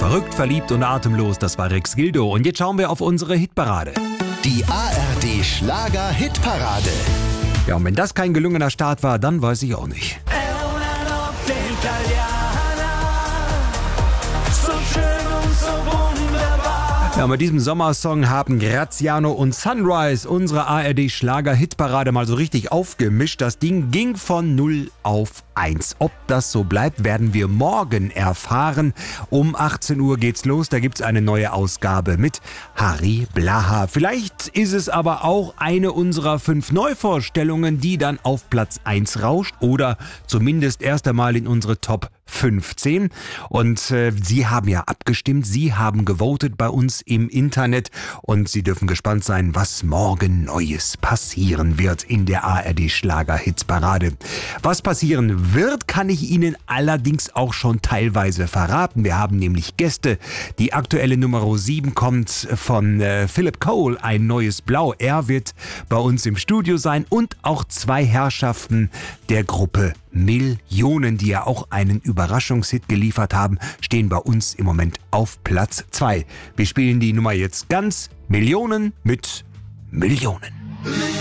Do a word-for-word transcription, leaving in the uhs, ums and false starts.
Verrückt, verliebt und atemlos, das war Rex Gildo. Und jetzt schauen wir auf unsere Hitparade. Die A R D Schlager-Hitparade. Ja, und wenn das kein gelungener Start war, dann weiß ich auch nicht. Ja, mit diesem Sommersong haben Graziano und Sunrise unsere A R D Schlager-Hitparade mal so richtig aufgemischt. Das Ding ging von null auf eins. Ob das so bleibt, werden wir morgen erfahren. Um achtzehn Uhr geht's los, da gibt's eine neue Ausgabe mit Harry Blaha. Vielleicht ist es aber auch eine unserer fünf Neuvorstellungen, die dann auf Platz eins rauscht oder zumindest erst einmal in unsere Top fünfzehn. Und äh, Sie haben ja abgestimmt, Sie haben gewotet bei uns im Internet und Sie dürfen gespannt sein, was morgen Neues passieren wird in der A R D Schlager-Hitparade. Was passieren wird, kann ich Ihnen allerdings auch schon teilweise verraten. Wir haben nämlich Gäste. Die aktuelle Nummer sieben kommt von äh, Philip Cole, Ein neues Blau. Er wird bei uns im Studio sein und auch zwei Herrschaften der Gruppe Millionen, die ja auch einen Überraschungshit geliefert haben, stehen bei uns im Moment auf Platz zwei. Wir spielen die Nummer jetzt ganz. Millionen mit Millionen.